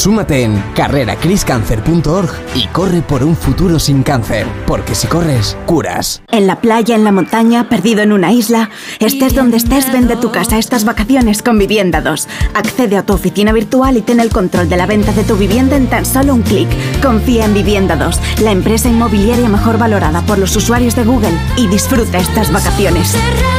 Súmate en carreracriscancer.org y corre por un futuro sin cáncer, porque si corres, curas. En la playa, en la montaña, perdido en una isla, estés donde estés, vende tu casa estas vacaciones con Vivienda 2. Accede a tu oficina virtual y ten el control de la venta de tu vivienda en tan solo un clic. Confía en Vivienda 2, la empresa inmobiliaria mejor valorada por los usuarios de Google, y disfruta estas vacaciones.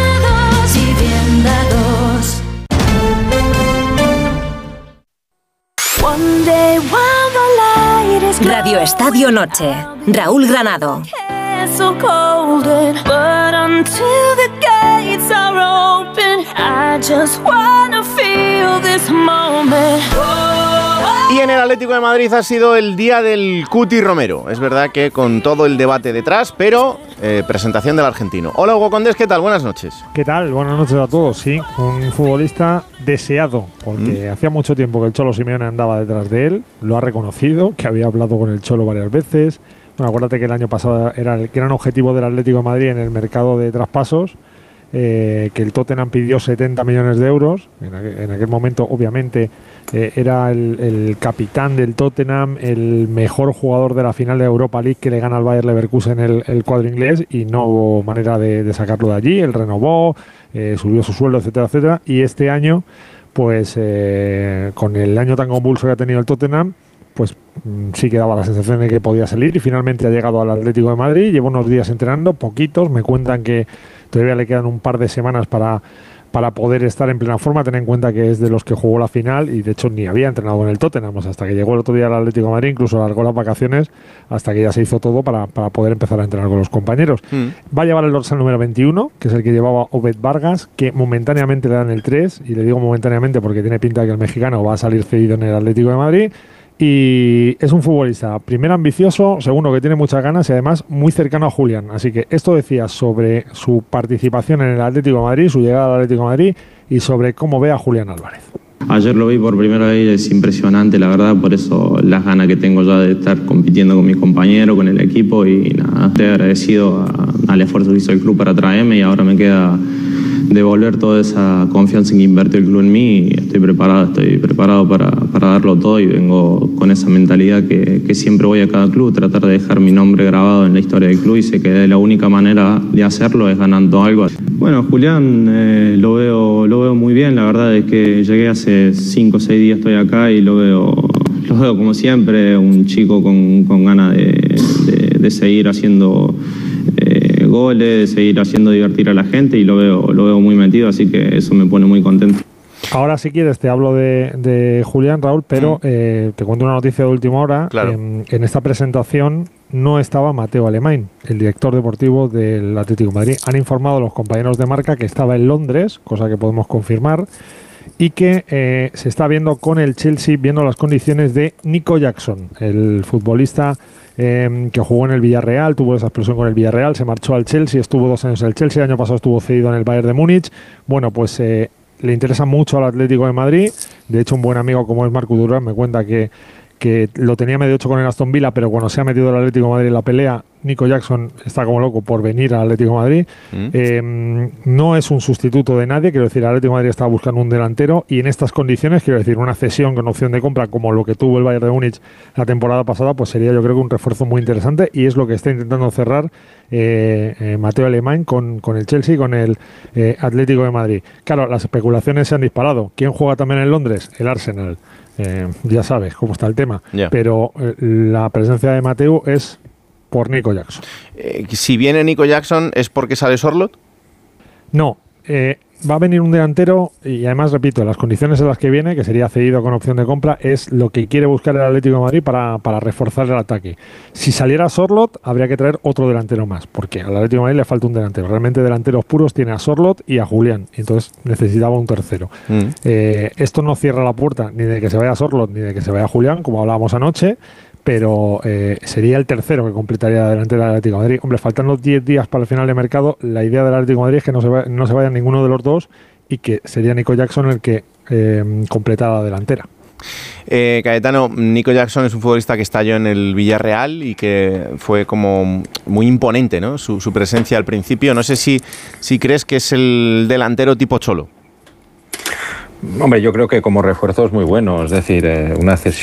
Radio Estadio Noche. Raúl Granado. Y en el Atlético de Madrid ha sido el día del Cuti Romero. Es verdad que con todo el debate detrás, pero presentación del argentino. Hola Hugo Condés, ¿qué tal? Buenas noches. ¿Qué tal? Buenas noches a todos. Sí, un futbolista deseado, porque hacía mucho tiempo que el Cholo Simeone andaba detrás de él. Lo ha reconocido, que había hablado con el Cholo varias veces. Bueno, acuérdate que el año pasado era el gran objetivo del Atlético de Madrid en el mercado de traspasos, que el Tottenham pidió 70 millones de euros. En aquel momento, obviamente, era el capitán del Tottenham, el mejor jugador de la final de Europa League que le gana al Bayer Leverkusen el cuadro inglés, y no hubo manera de sacarlo de allí. Él renovó, subió su sueldo, etcétera, etcétera. Y este año, pues con el año tan convulso que ha tenido el Tottenham, pues sí que daba la sensación de que podía salir, y finalmente ha llegado al Atlético de Madrid. Lleva unos días entrenando, poquitos. Me cuentan que todavía le quedan un par de semanas para poder estar en plena forma. Ten en cuenta que es de los que jugó la final y de hecho ni había entrenado en el Tottenham, hasta que llegó el otro día al Atlético de Madrid. Incluso alargó las vacaciones hasta que ya se hizo todo para poder empezar a entrenar con los compañeros. Va a llevar el dorsal número 21, que es el que llevaba Obed Vargas, que momentáneamente le dan el 3, y le digo momentáneamente porque tiene pinta de que el mexicano va a salir cedido en el Atlético de Madrid. Y es un futbolista, primero ambicioso, segundo que tiene muchas ganas, y además muy cercano a Julián. Así que esto decía sobre su participación en el Atlético de Madrid, su llegada al Atlético de Madrid, y sobre cómo ve a Julián Álvarez. Ayer lo vi por primera vez, es impresionante, la verdad. Por eso las ganas que tengo ya de estar compitiendo con mis compañeros, con el equipo, y nada, estoy agradecido al esfuerzo que hizo el club para traerme, y ahora me queda devolver toda esa confianza que invirtió el club en mí. Y estoy preparado para darlo todo, y vengo con esa mentalidad que siempre voy a cada club, tratar de dejar mi nombre grabado en la historia del club, y sé que la única manera de hacerlo es ganando algo. Bueno, Julián lo veo muy bien. La verdad es que llegué hace 5 o 6 días, estoy acá, y lo veo como siempre, un chico con ganas de seguir haciendo goles, de seguir haciendo divertir a la gente, y lo veo muy metido, así que eso me pone muy contento. Ahora, si quieres, te hablo de Julián, Raúl, pero te cuento una noticia de última hora. Claro. En esta presentación no estaba Mateo Alemany, el director deportivo del Atlético de Madrid. Han informado a los compañeros de Marca que estaba en Londres, cosa que podemos confirmar, y que se está viendo con el Chelsea, viendo las condiciones de Nico Jackson, el futbolista que jugó en el Villarreal, tuvo esa explosión con el Villarreal, se marchó al Chelsea, estuvo 2 años en el Chelsea, el año pasado estuvo cedido en el Bayern de Múnich. Bueno, pues le interesa mucho al Atlético de Madrid. De hecho, un buen amigo como es Marco Durán me cuenta que lo tenía medio hecho con el Aston Villa, pero cuando se ha metido el Atlético de Madrid en la pelea, Nico Jackson está como loco por venir al Atlético de Madrid. No es un sustituto de nadie, quiero decir, el Atlético de Madrid estaba buscando un delantero, y en estas condiciones, quiero decir, una cesión con opción de compra como lo que tuvo el Bayern de Múnich la temporada pasada, pues sería, yo creo, que un refuerzo muy interesante, y es lo que está intentando cerrar Mateo Alemany con el Chelsea y con el Atlético de Madrid. Claro, las especulaciones se han disparado. ¿Quién juega también en Londres? El Arsenal. Ya sabes cómo está el tema. Yeah. Pero la presencia de Mateo es por Nico Jackson. Si viene Nico Jackson, ¿es porque sale Sorloth? No, va a venir un delantero, y además, repito, las condiciones en las que viene, que sería cedido con opción de compra, es lo que quiere buscar el Atlético de Madrid para reforzar el ataque. Si saliera Sorloth, habría que traer otro delantero más, porque al Atlético de Madrid le falta un delantero. Realmente delanteros puros tiene a Sorloth y a Julián, entonces necesitaba un tercero. Esto no cierra la puerta ni de que se vaya Sorloth ni de que se vaya Julián, como hablábamos anoche, pero sería el tercero que completaría la delantera del Atlético de Madrid. Hombre, faltando 10 días para el final de mercado, la idea del Atlético de Madrid es que no se vaya ninguno de los dos, y que sería Nico Jackson el que completara la delantera. Cayetano, Nico Jackson es un futbolista que estalló en el Villarreal y que fue como muy imponente, ¿no? Su presencia al principio. No sé si crees que es el delantero tipo Cholo. Hombre, yo creo que como refuerzo es muy bueno, es decir, una cesión